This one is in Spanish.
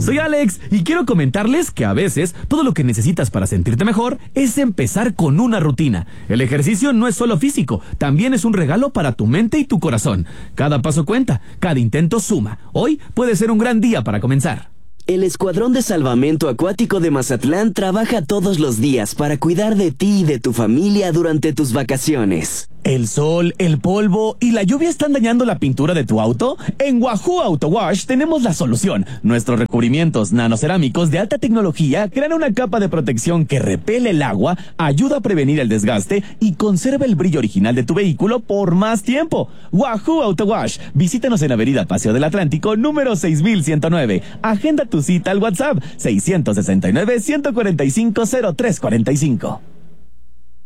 Soy Alex y quiero comentarles que a veces todo lo que necesitas para sentirte mejor es empezar con una rutina. El ejercicio no es solo físico, también es un regalo para tu mente y tu corazón. Cada paso cuenta, cada intento suma. Hoy puede ser un gran día para comenzar. El Escuadrón de Salvamento Acuático de Mazatlán trabaja todos los días para cuidar de ti y de tu familia durante tus vacaciones. ¿El sol, el polvo y la lluvia están dañando la pintura de tu auto? En Wahoo Auto Wash tenemos la solución. Nuestros recubrimientos nanocerámicos de alta tecnología crean una capa de protección que repele el agua, ayuda a prevenir el desgaste y conserva el brillo original de tu vehículo por más tiempo. Wahoo Auto Wash. Visítanos en Avenida Paseo del Atlántico, número 6109. Agenda tu cita al WhatsApp 669-145-0345.